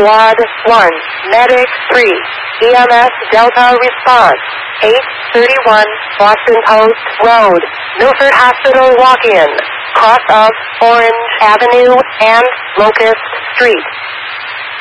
Squad 1, Medic 3, EMS Delta response, 831 Boston Post Road, Milford Hospital walk-in, cross of Orange Avenue and Locust Street.